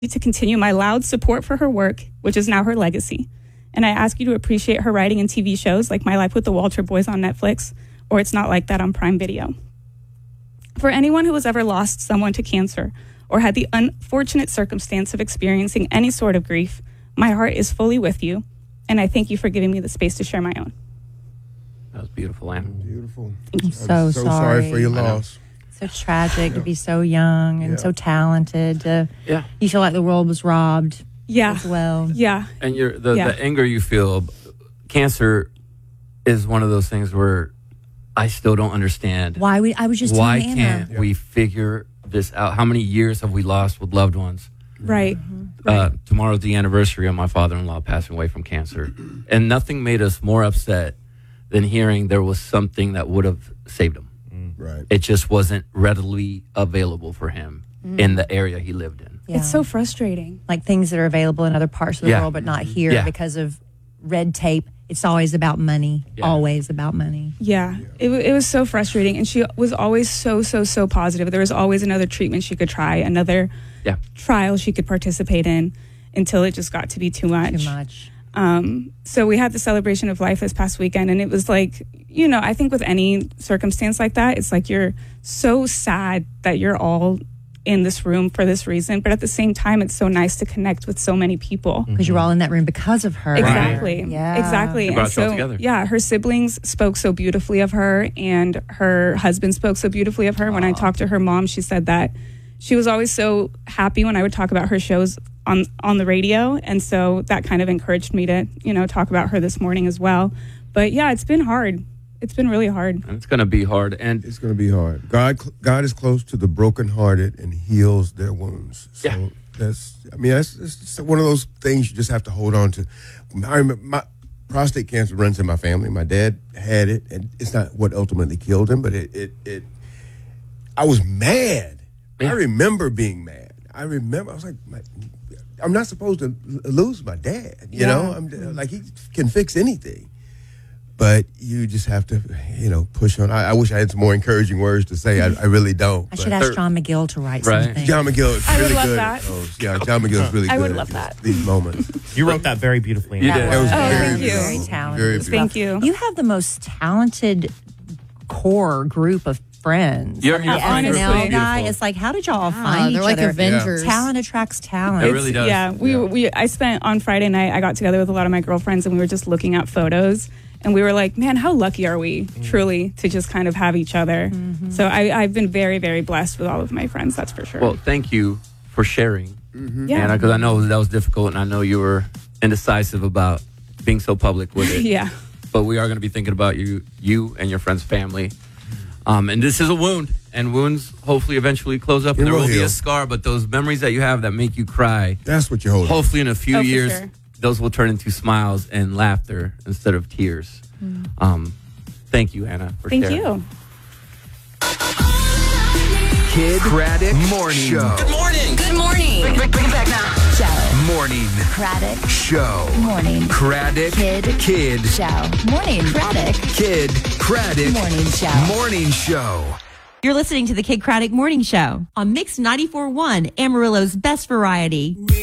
to continue my loud support for her work, which is now her legacy. And I ask you to appreciate her writing in TV shows like My Life with the Walter Boys on Netflix, or It's Not Like That on Prime Video. For anyone who has ever lost someone to cancer or had the unfortunate circumstance of experiencing any sort of grief, my heart is fully with you, and I thank you for giving me the space to share my own. That was beautiful, Anna. Beautiful. I'm so sorry for your loss. So tragic to be so young and so talented. You feel like the world was robbed as well. Yeah. And the anger you feel, cancer is one of those things where I still don't understand. Why can't we figure this out? How many years have we lost with loved ones? Right. Tomorrow's the anniversary of my father-in-law passing away from cancer. And nothing made us more upset than hearing there was something that would have saved him. Right. It just wasn't readily available for him in the area he lived in. Yeah. It's so frustrating. Like things that are available in other parts of the world but not here because of red tape. It's always about money. Always about money. Yeah. It was so frustrating. And she was always so positive. There was always another treatment she could try, another trial she could participate in, until it just got to be too much. So we had the celebration of life this past weekend, and it was like, I think with any circumstance like that, it's like you're so sad that you're all in this room for this reason, but at the same time, it's so nice to connect with so many people. Because you're all in that room because of her. Exactly. Yeah. Exactly. You brought you all together. Yeah, her siblings spoke so beautifully of her, and her husband spoke so beautifully of her. When I talked to her mom, she said that she was always so happy when I would talk about her shows on the radio, and so that kind of encouraged me to, talk about her this morning as well. But yeah, it's been hard. It's been really hard. And it's going to be hard. And it's going to be hard. God is close to the brokenhearted and heals their wounds. So that's one of those things you just have to hold on to. I remember my prostate cancer runs in my family. My dad had it, and it's not what ultimately killed him, but I was mad. Yeah. I remember being mad. I was like, I'm not supposed to lose my dad. You know, like he can fix anything. But you just have to, push on. I wish I had some more encouraging words to say. I really don't. I should ask John McGill to write something. John McGill is really good. I would love that. John McGill is really good. I would love that. These moments. You wrote that very beautifully. You did. Thank you. Very talented. Thank you. You have the most talented core group of friends. Your the honestly, SNL guy. It's like, how did y'all find each they're like other? Avengers. Talent attracts talent. It really does. Yeah, I spent on Friday night, I got together with a lot of my girlfriends, and we were just looking at photos. And we were like, man, how lucky are we, truly, to just kind of have each other. So I've been very, very blessed with all of my friends, that's for sure. Well, thank you for sharing, Yeah. Anna, because I know that was difficult, and I know you were indecisive about being so public with it. Yeah. But we are going to be thinking about you and your friend's family. And this is a wound, and wounds hopefully eventually close up, and there will be a scar, but those memories that you have that make you cry, that's what you're holding. Hopefully in a few years, sure. those will turn into smiles and laughter instead of tears. Thank you, Anna, for sharing. Thank you. Kid Craddock Morning Show. Good morning. Good morning. Bring it back now. Show. Morning. Craddock. Show. Morning. Craddock. Kid. Show. Morning. Craddock. Kid Craddock. Morning show. Morning Show. You're listening to the Kid Craddock Morning Show on Mix 94.1, Amarillo's best variety.